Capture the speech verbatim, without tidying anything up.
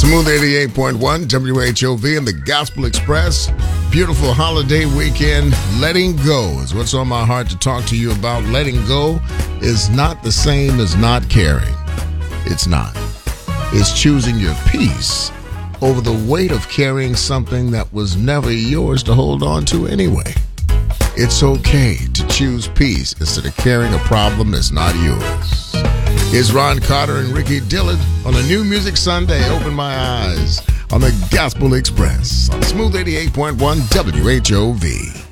Smooth eighty-eight point one W H O V and the Gospel Express. Beautiful holiday weekend. Letting go is what's on my heart to talk to you about. Letting go is not the same as not caring. It's not. It's choosing your peace over the weight of carrying something that was never yours to hold on to anyway. It's okay to choose peace instead of carrying a problem that's not yours. Here's Ron Carter and Ricky Dillard on a New Music Sunday. Open my eyes on the Gospel Express on Smooth eighty-eight point one W H O V.